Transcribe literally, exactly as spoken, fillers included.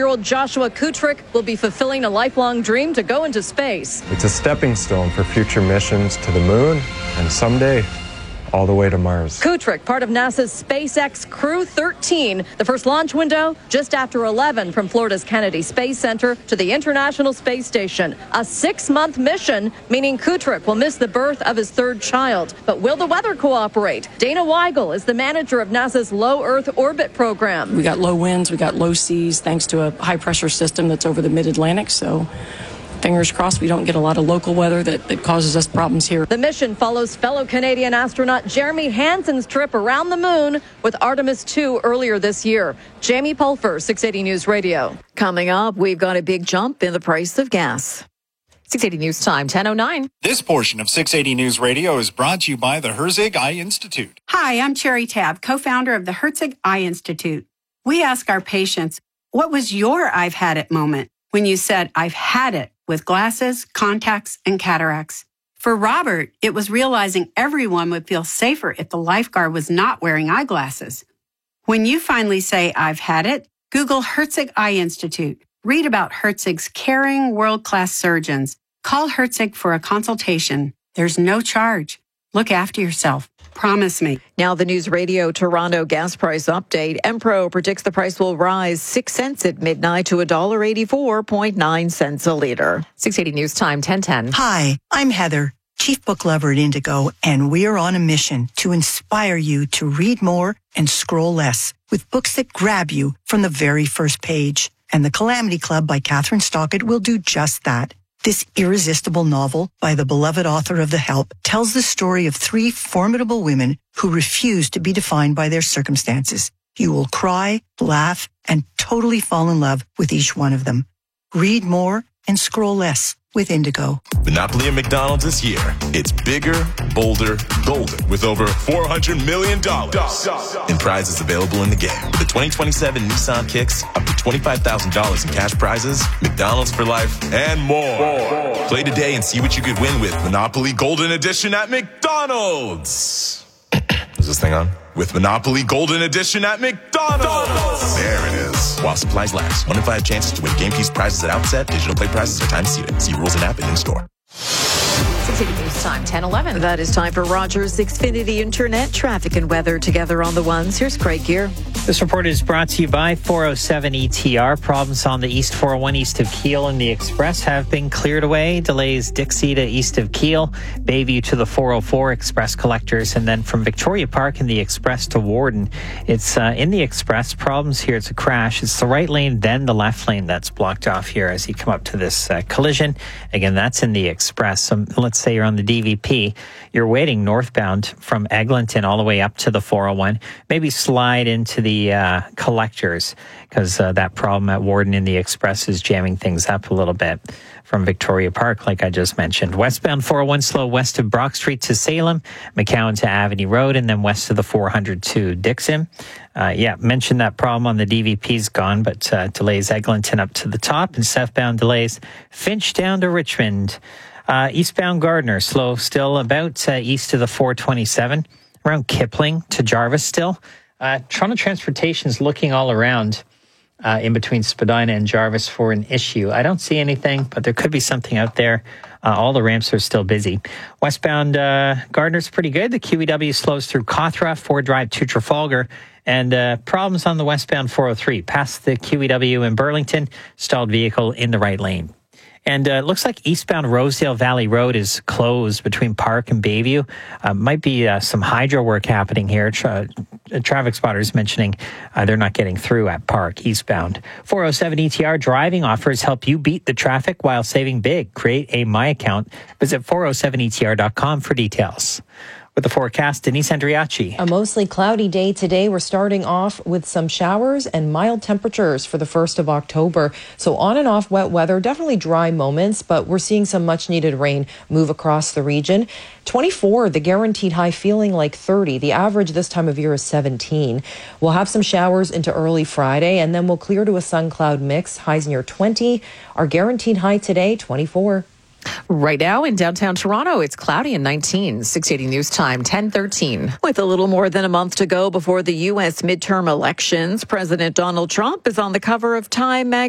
twenty-four-year-old Joshua Kutrick will be fulfilling a lifelong dream to go into space. It's a stepping stone for future missions to the moon and someday all the way to Mars. Kutrick, part of NASA's SpaceX Crew thirteen, the first launch window just after eleven from Florida's Kennedy Space Center to the International Space Station. A six-month mission, meaning Kutrick will miss the birth of his third child. But will the weather cooperate? Dana Weigel is the manager of NASA's Low Earth Orbit program. We got low winds, we got low seas, thanks to a high-pressure system that's over the mid-Atlantic, so fingers crossed we don't get a lot of local weather that, that causes us problems here. The mission follows fellow Canadian astronaut Jeremy Hansen's trip around the moon with Artemis two earlier this year. Jamie Pulfer, six eighty News Radio. Coming up, we've got a big jump in the price of gas. six eighty News Time, ten oh nine. This portion of six eighty News Radio is brought to you by the Herzig Eye Institute. Hi, I'm Cherry Tab, co-founder of the Herzig Eye Institute. We ask our patients, what was your I've had it moment when you said, I've had it with glasses, contacts, and cataracts? For Robert, it was realizing everyone would feel safer if the lifeguard was not wearing eyeglasses. When you finally say, I've had it, Google Herzig Eye Institute. Read about Herzig's caring, world-class surgeons. Call Herzig for a consultation. There's no charge. Look after yourself. Promise me. Now the News Radio Toronto gas price update. Empro predicts the price will rise six cents at midnight to one dollar eighty-four point nine cents a litre. six eighty News Time, ten ten. Hi, I'm Heather, Chief Book Lover at Indigo, and we're on a mission to inspire you to read more and scroll less with books that grab you from the very first page. And The Calamity Club by Catherine Stockett will do just that. This irresistible novel by the beloved author of The Help tells the story of three formidable women who refuse to be defined by their circumstances. You will cry, laugh, and totally fall in love with each one of them. Read more and scroll less with Indigo. Monopoly at McDonald's this year. It's bigger, bolder, golden with over four hundred million dollars in prizes available in the game. With the twenty twenty-seven Nissan Kicks, up to twenty-five thousand dollars in cash prizes, McDonald's for life, and more. more. Play today and see what you could win with Monopoly Golden Edition at McDonald's. Is this thing on? With Monopoly Golden Edition at McDonald's. There it is. While supplies last. One in five chances to win game piece prizes at outset. Digital play prizes are time seated. See rules and app and in store. six eighty News Time, ten eleven. That is time for Rogers Xfinity Internet traffic and weather together on the ones. Here's Craig Gear. This report is brought to you by four oh seven E T R. Problems on the East four oh one east of Kiel and the Express have been cleared away. Delays Dixie to east of Kiel, Bayview to the four oh four Express collectors, and then from Victoria Park in the Express to Warden. It's uh, in the Express. Problems here. It's a crash. It's the right lane, then the left lane that's blocked off here as you come up to this uh, collision. Again, that's in the Express. So let's say you're on the D V P. You're waiting northbound from Eglinton all the way up to the four oh one. Maybe slide into the uh, collectors because uh, that problem at Warden in the Express is jamming things up a little bit from Victoria Park, like I just mentioned. Westbound four oh one slow west of Brock Street to Salem, McCowan to Avenue Road, and then west of the four hundred to Dixon. Uh, yeah, mentioned that problem on the D V P's gone, but uh, delays Eglinton up to the top, and southbound delays Finch down to Richmond. Uh, eastbound Gardner, slow still about uh, east of the four twenty-seven, around Kipling to Jarvis still. Uh, Toronto Transportation's looking all around uh, in between Spadina and Jarvis for an issue. I don't see anything, but there could be something out there. Uh, all the ramps are still busy. Westbound uh, Gardner's pretty good. The Q E W slows through Cawthra, Ford Drive to Trafalgar. And uh, problems on the westbound four oh three, past the Q E W in Burlington, stalled vehicle in the right lane. And uh, it looks like eastbound Rosedale Valley Road is closed between Park and Bayview. Uh, might be uh, some hydro work happening here. Tra- traffic spotters mentioning uh, they're not getting through at Park eastbound. four oh seven E T R driving offers help you beat the traffic while saving big. Create a My Account. Visit four oh seven E T R dot com for details. With the forecast, Denise Andriachi. A mostly cloudy day today. We're starting off with some showers and mild temperatures for the first of October. So on and off wet weather, definitely dry moments, but we're seeing some much needed rain move across the region. twenty-four, the guaranteed high, feeling like thirty. The average this time of year is seventeen. We'll have some showers into early Friday, and then we'll clear to a sun cloud mix. Highs near twenty. Our guaranteed high today, twenty-four. Right now in downtown Toronto, it's cloudy and nineteen. six eighty News Time, ten thirteen. With a little more than a month to go before the U S midterm elections, President Donald Trump is on the cover of Time magazine.